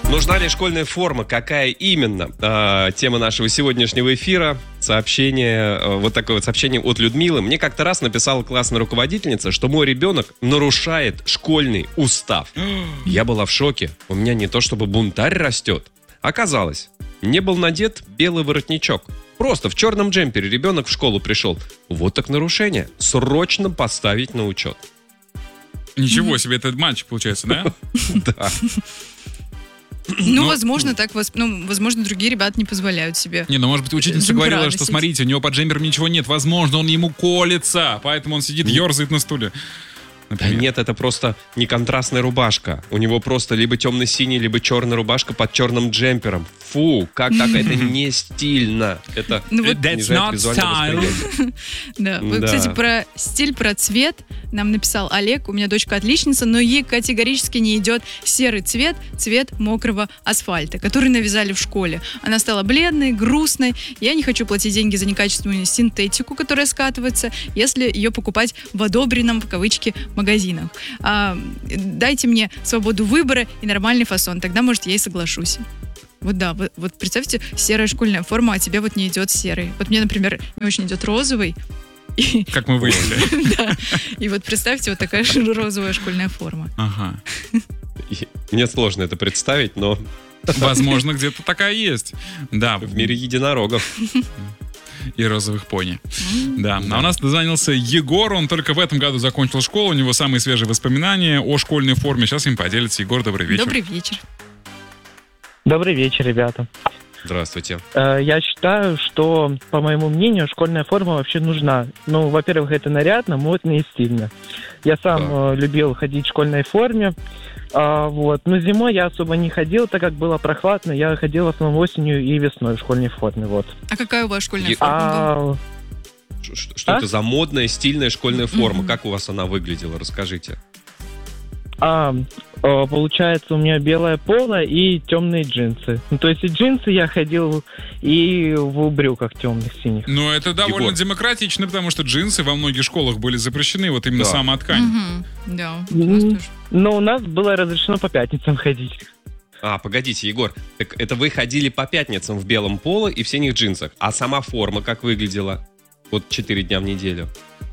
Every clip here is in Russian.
Нужна ли школьная форма? Какая именно? Тема нашего сегодняшнего эфира. Сообщение, вот такое вот сообщение от Людмилы. Мне как-то раз написала классная руководительница, что мой ребенок нарушает школьный устав. Я была в шоке. У меня не то чтобы бунтарь растет. Оказалось, не был надет белый воротничок. Просто в черном джемпере ребенок в школу пришел. Вот так нарушение. Срочно поставить на учет. Ничего себе, это мальчик, получается, да? Да. Ну, возможно, так, возможно, другие ребята не позволяют себе. Не, ну, может быть, учительница джемпера говорила, что, носить. смотрите, у него под джемпером ничего нет. Возможно, он ему колется, поэтому он сидит, ерзает на стуле. Да Например. нет, это просто не контрастная рубашка. У него просто либо темно-синий, либо черная рубашка под черным джемпером. Фу, как так это не стильно. Это Ну вот- That's снижает not визуальное style. восприятие. Да. Вот, Да. кстати, про стиль, про цвет нам написал Олег. У меня дочка отличница, но ей категорически не идет серый цвет, цвет мокрого асфальта, который навязали в школе. Она стала бледной, грустной. Я не хочу платить деньги за некачественную синтетику, которая скатывается, если ее покупать в одобренном, в кавычки, магазинах. Дайте мне свободу выбора и нормальный фасон, тогда, может, я и соглашусь. Вот да, вот представьте, серая школьная форма, а тебе вот не идет серый. Вот мне, например, не очень идет розовый. И, Как мы выяснили. да, и вот представьте, вот такая розовая школьная форма. Ага. Мне сложно это представить, но Возможно, где-то такая есть. Да, в мире единорогов. и розовых пони. Да. А у нас дозвонился Егор, он только в этом году закончил школу, у него самые свежие воспоминания о школьной форме. Сейчас им поделится. Егор, добрый вечер. Добрый вечер. Добрый вечер, ребята. Здравствуйте. Я считаю, что, по моему мнению, школьная форма вообще нужна. Ну, во-первых, это нарядно, модно и стильно. Я сам любил ходить в школьной форме. Вот. Но зимой я особо не ходил, так как было прохладно. Я ходил в основном осенью и весной в школьной форме. Вот. А какая у вас школьная Е- форма была? Что это за модная, стильная школьная форма? Мгм. Как у вас она выглядела? Расскажите. Получается, у меня белое поло и темные джинсы. Ну, то есть и джинсы я ходил, и в брюках темных, синих. Но это довольно Егор. демократично, потому что джинсы во многих школах были запрещены, вот именно Да. сама ткань. Мгм. Да, у нас Мгм. тоже. Но у нас было разрешено по пятницам ходить. Погодите, Егор. Так это вы ходили по пятницам в белом поло и в синих джинсах. А сама форма как выглядела? Вот 4 дня в неделю.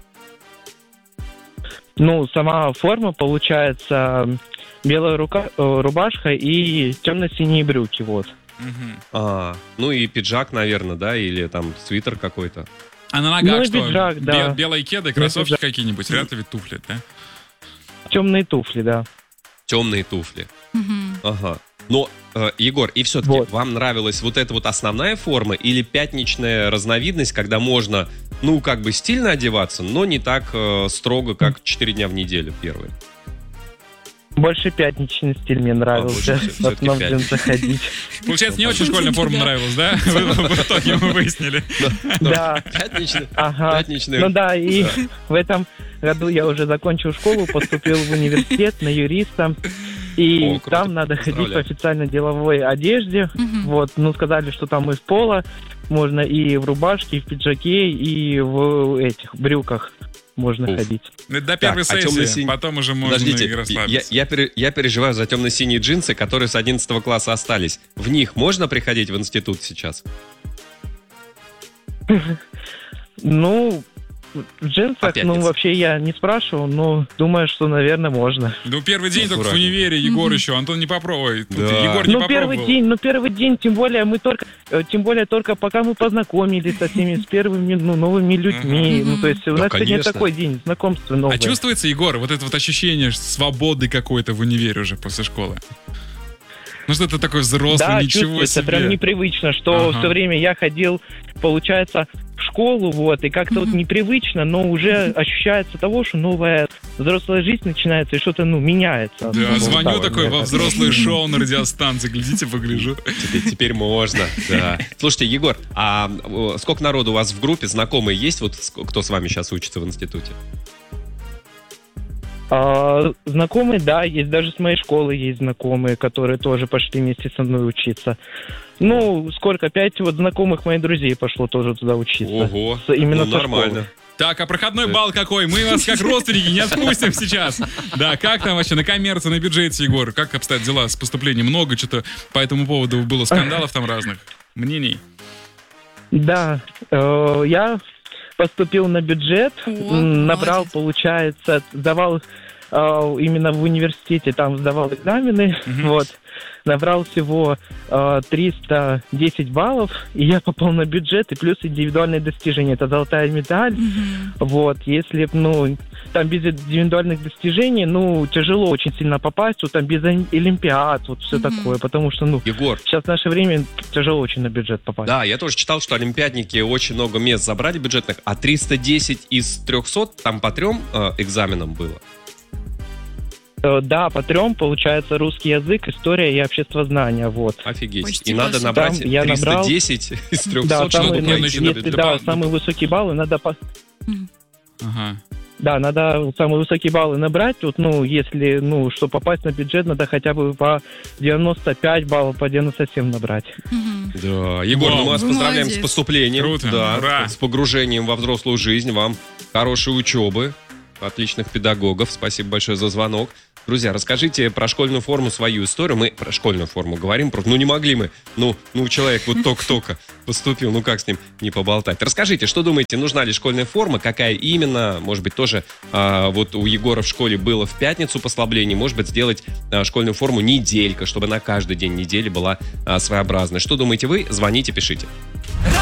Ну, сама форма, получается, белая рубашка и темно-синие брюки, вот. Мгм. Ну и пиджак, наверное, да? Или там свитер какой-то. А на ногах Ну и что? пиджак, да. Белые кеды, кроссовки пиджак. какие-нибудь, вряд ли ведь туфли, да? Темные туфли, да. Темные туфли. Мгм. Ага. Но, Егор, и все-таки Вот. вам нравилась вот эта вот основная форма или пятничная разновидность, когда можно, ну, как бы стильно одеваться, но не так строго, как 4 дня в неделю первые? Больше пятничный стиль мне нравился. больше В основном в всё-таки джинсах ходить. Получается, не очень школьная форма нравилась, да? В итоге мы выяснили. Да. Пятничная. Ага. Пятничная. Ну да, и в этом году я уже закончил школу, поступил в университет на юриста. И О, круто. там надо ходить в Поздравляю. официально деловой одежде. Мгм. Вот, ну сказали, что там и в поло можно, и в рубашке, и в пиджаке, и в этих брюках можно Уф. ходить. До первой а сессии, темно-синий- потом уже можно Подождите, и расслабиться. я переживаю за темно-синие джинсы, которые с 11 класса остались. В них можно приходить в институт сейчас? Ну, в джинсах, По пятницам. вообще я не спрашивал, но думаю, что, наверное, можно. Ну, первый день только в Аккуратнее. универе, Егор Мгм. еще. Антон не попробуй. Тут Да. Егор не Ну, попробовал. первый день, тем более только пока мы познакомились со всеми, с первыми, новыми людьми. Мгм. Ну, то есть у Да, нас сегодня конечно. такой день, знакомство новое. А чувствуется, Егор, вот это вот ощущение свободы какой-то в универе уже после школы? Ну, что ты такой взрослый, Да, ничего чувствуется, себе. прям непривычно, что Ага. все время я ходил, получается, в школу, вот, и как-то вот непривычно, но уже ощущается того, что новая взрослая жизнь начинается, и что-то, меняется. Да, Вот звоню так вот, такой мне во кажется. взрослое шоу на радиостанции. Глядите, погляжу. Теперь можно, да. Слушайте, Егор, а сколько народу у вас в группе? Знакомые есть, вот кто с вами сейчас учится в институте? Знакомые, да, есть даже с моей школы есть знакомые, которые тоже пошли вместе со мной учиться. Ну, сколько? 5 вот знакомых моих друзей пошло тоже туда учиться. Ого, Именно со нормально. школы. Так, а проходной балл какой? Мы вас как родственники не отпустим сейчас. Да, как там вообще на коммерции, на бюджете, Егор? Как обстоят дела с поступлением? Много что-то по этому поводу было скандалов там разных, мнений. Да, я поступил на бюджет, набрал, молодец. получается, сдавал именно в университете, там сдавал экзамены, вот, набрал всего 310 баллов, и я попал на бюджет, и плюс индивидуальные достижения, это золотая медаль, вот, если, там без индивидуальных достижений, тяжело очень сильно попасть, вот там без олимпиад, вот все такое, потому что, Егор, сейчас в наше время тяжело очень на бюджет попасть. да, я тоже читал, что олимпиадники очень много мест забрали бюджетных, а 310 из 300 там по 3 экзаменам было. Да, по 3, получается, русский язык, история и обществознание, вот. Офигеть. Почти И надо по сути. набрать Там я набрал- 310 из 300, Да, чтобы самые, пройти на если, бюджет. да, самые высокие баллы надо Ага. Да, надо самые высокие баллы набрать. Вот, если, чтобы попасть на бюджет, надо хотя бы по 95 баллов, по 97 набрать. Да, Егор, Вау. мы вас Вы поздравляем молодец. с поступлением. Круто, Да, ура. с погружением во взрослую жизнь. Вам хорошей учебы, отличных педагогов. Спасибо большое за звонок. Друзья, расскажите про школьную форму свою историю. Мы про школьную форму говорим, просто не могли мы. Человек вот только-только поступил, как с ним не поболтать. Расскажите, что думаете, нужна ли школьная форма, какая именно? Может быть, тоже вот у Егора в школе было в пятницу послабление, может быть, сделать школьную форму неделька, чтобы на каждый день недели была своеобразная. Что думаете вы? Звоните, пишите.